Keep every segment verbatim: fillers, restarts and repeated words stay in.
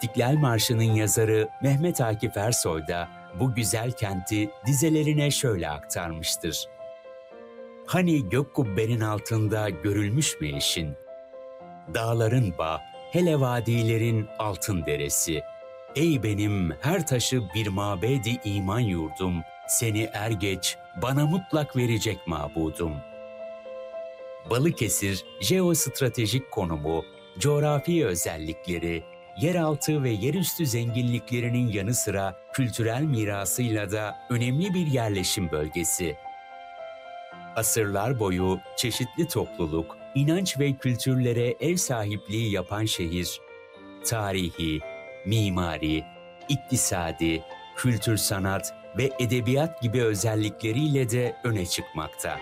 İstiklal Marşı'nın yazarı Mehmet Akif Ersoy da bu güzel kenti dizelerine şöyle aktarmıştır. Hani gök kubbenin altında görülmüş mü eşin? Dağların bağ, hele vadilerin altın deresi. Ey benim her taşı bir mabedi iman yurdum, seni er geç bana mutlak verecek mabudum. Balıkesir, jeostratejik konumu, coğrafi özellikleri, yeraltı ve yerüstü zenginliklerinin yanı sıra kültürel mirasıyla da önemli bir yerleşim bölgesi. Asırlar boyu çeşitli topluluk, inanç ve kültürlere ev sahipliği yapan şehir, tarihi, mimari, iktisadi, kültür sanat ve edebiyat gibi özellikleriyle de öne çıkmakta.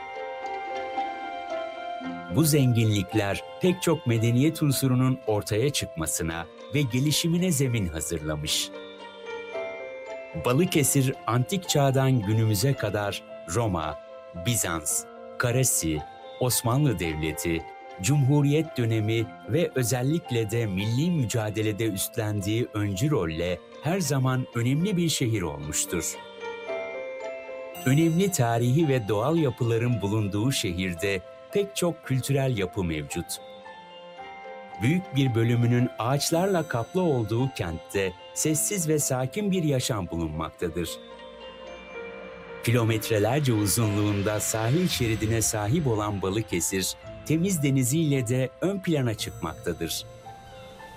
Bu zenginlikler pek çok medeniyet unsurunun ortaya çıkmasına ve gelişimine zemin hazırlamış. Balıkesir, antik çağdan günümüze kadar Roma, Bizans, Karasi, Osmanlı Devleti, Cumhuriyet dönemi ve özellikle de milli mücadelede üstlendiği öncü rolle her zaman önemli bir şehir olmuştur. Önemli tarihi ve doğal yapıların bulunduğu şehirde pek çok kültürel yapı mevcut. Büyük bir bölümünün ağaçlarla kaplı olduğu kentte sessiz ve sakin bir yaşam bulunmaktadır. Kilometrelerce uzunluğunda sahil şeridine sahip olan Balıkesir, temiz deniziyle de ön plana çıkmaktadır.